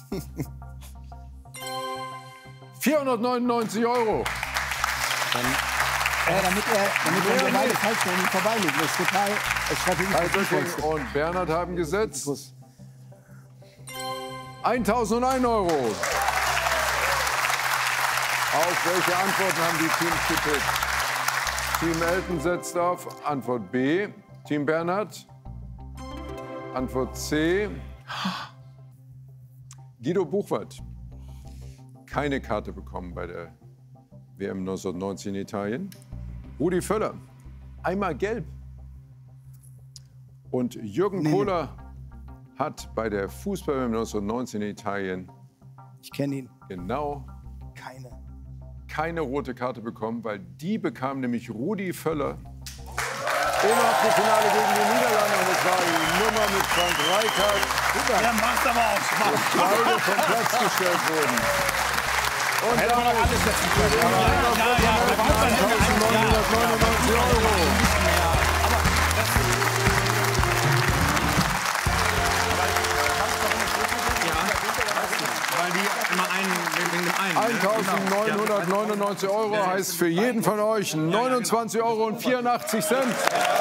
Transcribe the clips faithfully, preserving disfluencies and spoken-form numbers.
vierhundertneunundneunzig Euro. Dann, äh, damit er, damit er ja, beide falsch werden, nicht vorbeiliegen. Das ist total strategisch. Kai Böcking und Bernhard haben gesetzt. eintausendeins Euro. Auf welche Antworten haben die Teams getippt? Team Elton setzt auf Antwort B. Team Bernhard? Antwort C. Guido Buchwald. Keine Karte bekommen bei der W M neunzehnhundertneunzig in Italien. Rudi Völler. Einmal gelb. Und Jürgen nee. Kohler hat bei der Fußball-W M neunzehnhundertneunzehn in Italien ich kenne ihn. Genau keine. keine rote Karte bekommen, weil die bekam nämlich Rudi Völler im Achtelfinale gegen die Niederlande. Und es war die Nummer mit Frank Rijkaard. Der macht aber auch Spaß. Beide vom Platz gestellt wurden. Und hätte man doch alles setzen können. Ja, ja, ja, eintausendneunhundertneunundneunzig Euro. eintausendneunhundertneunundneunzig Euro heißt für jeden von euch neunundzwanzig Euro und vierundachtzig Cent.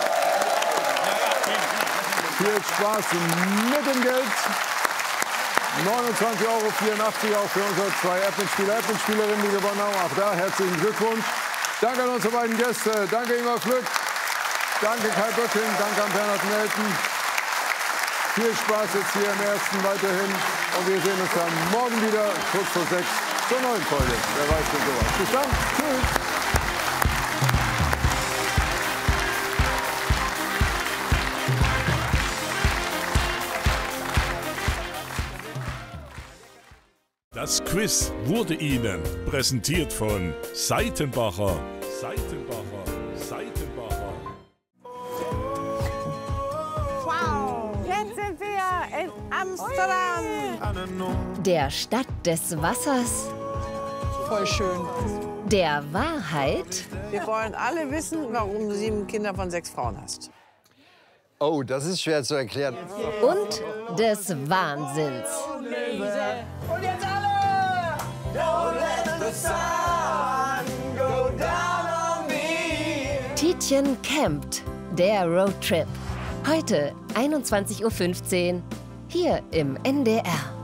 Viel Spaß mit dem Geld. neunundzwanzig Euro vierundachtzig auch für unsere zwei Apple-Spieler, Apple-Spielerinnen, die gewonnen haben. Auch da herzlichen Glückwunsch. Danke an unsere beiden Gäste. Danke Ingmar Flück. Danke Kai Böcking. Danke an Bernhard Nelten. Viel Spaß jetzt hier im Ersten weiterhin. Und wir sehen uns dann morgen wieder, kurz vor sechs, zur neuen Folge. Wer weiß schon sowas. Bis dann. Tschüss. Das Quiz wurde Ihnen präsentiert von Seitenbacher. Seitenbacher. Seitenbacher. Wow, jetzt sind wir in Amsterdam. Der Stadt des Wassers. Voll schön. Der Wahrheit. Wir wollen alle wissen, warum du sieben Kinder von sechs Frauen hast. Oh, das ist schwer zu erklären. Und des Wahnsinns. Und jetzt alle! Don't let the sun go down on me. Tietjen campt. Der Roadtrip. Heute einundzwanzig Uhr fünfzehn. Hier im N D R.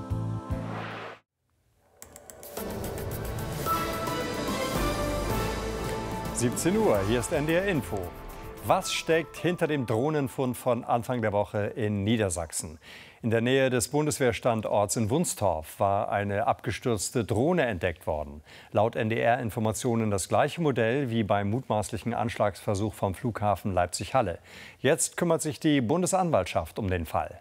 siebzehn Uhr, hier ist N D R Info. Was steckt hinter dem Drohnenfund von Anfang der Woche in Niedersachsen? In der Nähe des Bundeswehrstandorts in Wunstorf war eine abgestürzte Drohne entdeckt worden. Laut N D R-Informationen das gleiche Modell wie beim mutmaßlichen Anschlagsversuch vom Flughafen Leipzig-Halle. Jetzt kümmert sich die Bundesanwaltschaft um den Fall.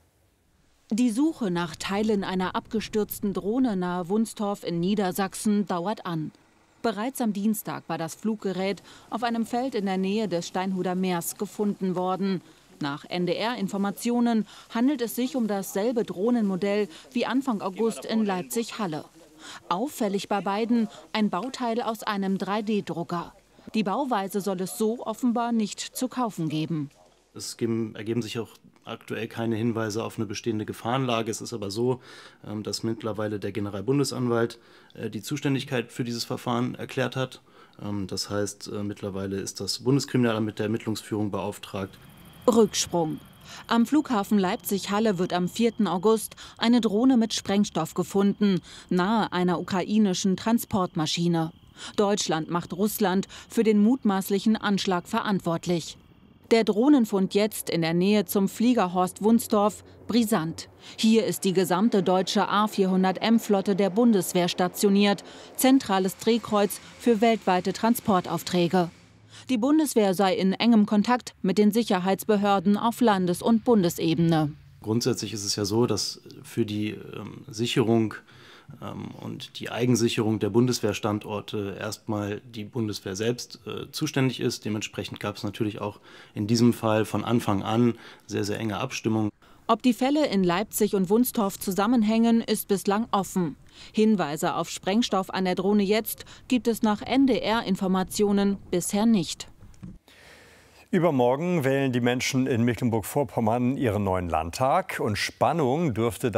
Die Suche nach Teilen einer abgestürzten Drohne nahe Wunstorf in Niedersachsen dauert an. Bereits am Dienstag war das Fluggerät auf einem Feld in der Nähe des Steinhuder Meers gefunden worden. Nach N D R-Informationen handelt es sich um dasselbe Drohnenmodell wie Anfang August in Leipzig-Halle. Auffällig bei beiden ein Bauteil aus einem drei D Drucker. Die Bauweise soll es so offenbar nicht zu kaufen geben. Es ergeben sich auch aktuell keine Hinweise auf eine bestehende Gefahrenlage. Es ist aber so, dass mittlerweile der Generalbundesanwalt die Zuständigkeit für dieses Verfahren erklärt hat. Das heißt, mittlerweile ist das Bundeskriminalamt mit der Ermittlungsführung beauftragt. Rücksprung. Am Flughafen Leipzig-Halle wird am vierten August eine Drohne mit Sprengstoff gefunden, nahe einer ukrainischen Transportmaschine. Deutschland macht Russland für den mutmaßlichen Anschlag verantwortlich. Der Drohnenfund jetzt in der Nähe zum Fliegerhorst Wunstorf brisant. Hier ist die gesamte deutsche A vierhundert M-Flotte der Bundeswehr stationiert, zentrales Drehkreuz für weltweite Transportaufträge. Die Bundeswehr sei in engem Kontakt mit den Sicherheitsbehörden auf Landes- und Bundesebene. Grundsätzlich ist es ja so, dass für die ähm, Sicherung ähm, und die Eigensicherung der Bundeswehrstandorte erstmal die Bundeswehr selbst äh, zuständig ist. Dementsprechend gab es natürlich auch in diesem Fall von Anfang an sehr, sehr enge Abstimmung. Ob die Fälle in Leipzig und Wunstorf zusammenhängen, ist bislang offen. Hinweise auf Sprengstoff an der Drohne jetzt gibt es nach N D R-Informationen bisher nicht. Übermorgen wählen die Menschen in Mecklenburg-Vorpommern ihren neuen Landtag und Spannung dürfte